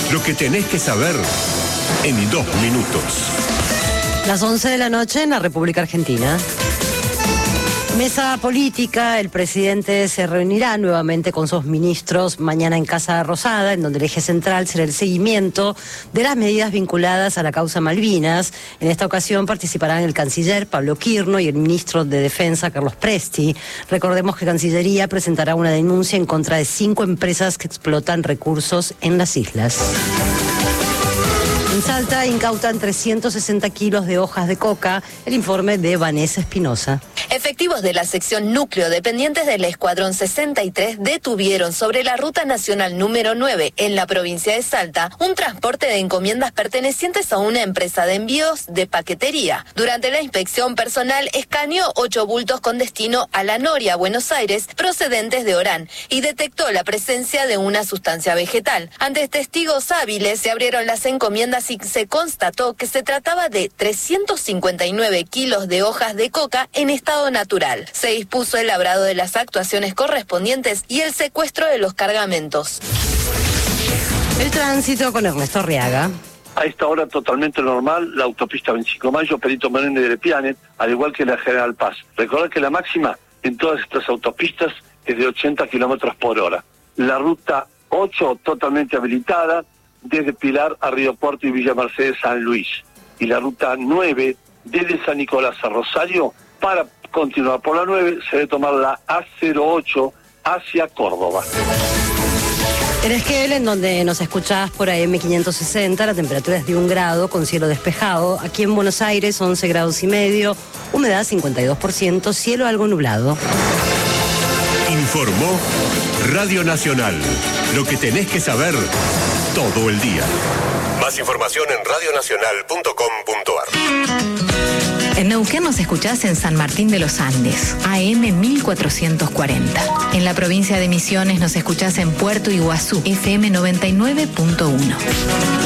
Lo que tenés que saber en 2 minutos. Las 11 de la noche en la República Argentina. Mesa política, el presidente se reunirá nuevamente con sus ministros mañana en Casa Rosada, en donde el eje central será el seguimiento de las medidas vinculadas a la causa Malvinas. En esta ocasión participarán el canciller Pablo Quirno y el ministro de Defensa Carlos Presti. Recordemos que Cancillería presentará una denuncia en contra de 5 empresas que explotan recursos en las islas. En Salta incautan 360 kilos de hojas de coca. El informe de Vanessa Espinosa. Efectivos de la sección núcleo dependientes del Escuadrón 63 detuvieron sobre la Ruta Nacional número 9 en la provincia de Salta un transporte de encomiendas pertenecientes a una empresa de envíos de paquetería. Durante la inspección personal escaneó 8 bultos con destino a La Noria, Buenos Aires, procedentes de Orán, y detectó la presencia de una sustancia vegetal. Ante testigos hábiles se abrieron las encomiendas y se constató que se trataba de 359 kilos de hojas de coca en estado natural. Se dispuso el labrado de las actuaciones correspondientes y el secuestro de los cargamentos. El tránsito con Ernesto Arriaga. A esta hora totalmente normal, la autopista 25 de Mayo, Perito Menéndez de Lepiane, al igual que la General Paz. Recordad que la máxima en todas estas autopistas es de 80 kilómetros por hora. La ruta 8 totalmente habilitada desde Pilar a Río Cuarto y Villa Mercedes San Luis. Y la ruta 9 desde San Nicolás a Rosario. Para continuar por la 9 se debe tomar la A08 hacia Córdoba. En Esquel, en donde nos escuchás por AM 560, la temperatura es de 1 grado con cielo despejado. Aquí en Buenos Aires 11 grados y medio, humedad 52%, cielo algo nublado. Informó Radio Nacional. Lo que tenés que saber todo el día. Más información en radionacional.com.ar. En Neuquén nos escuchás en San Martín de los Andes, AM 1440. En la provincia de Misiones nos escuchás en Puerto Iguazú, FM 99.1.